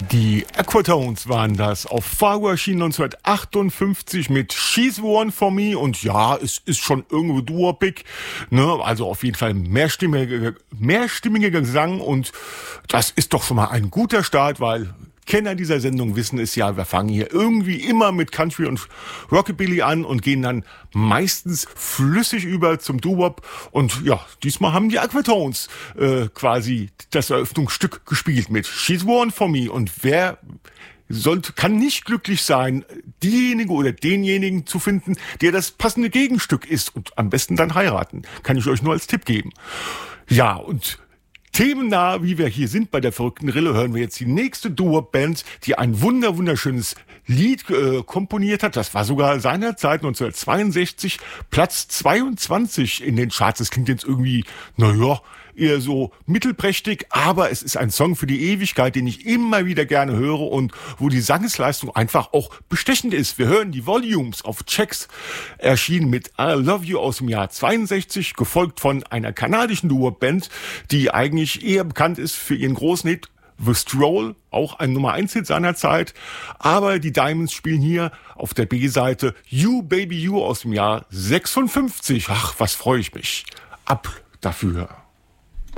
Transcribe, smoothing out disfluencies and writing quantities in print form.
Die Aquatones waren das. Auf Fargo erschienen 1958 mit She's the One for Me. Und ja, es ist schon irgendwo duopig, ne? Also auf jeden Fall mehrstimmiger Gesang. Und das ist doch schon mal ein guter Start, weil Kenner dieser Sendung wissen es ja, wir fangen hier irgendwie immer mit Country und Rockabilly an und gehen dann meistens flüssig über zum Doo-Wop. Und ja, diesmal haben die Aquatones quasi das Eröffnungsstück gespielt mit She's One for Me. Und wer kann nicht glücklich sein, diejenige oder denjenigen zu finden, der das passende Gegenstück ist und am besten dann heiraten. Kann ich euch nur als Tipp geben. Ja, und themennah, wie wir hier sind bei der verrückten Rille, hören wir jetzt die nächste Doo-Wop-Band, die ein wunderschönes Lied komponiert hat. Das war sogar seinerzeit 1962 Platz 22 in den Charts. Das klingt jetzt irgendwie, eher so mittelprächtig, aber es ist ein Song für die Ewigkeit, den ich immer wieder gerne höre und wo die Sangesleistung einfach auch bestechend ist. Wir hören die Volumes auf Checks, erschienen mit I Love You aus dem Jahr 62, gefolgt von einer kanadischen Duo-Band, die eigentlich eher bekannt ist für ihren großen Hit The Stroll, auch ein Nummer-1-Hit seiner Zeit. Aber die Diamonds spielen hier auf der B-Seite You Baby You aus dem Jahr 56. Ach, was freue ich mich. Ab dafür.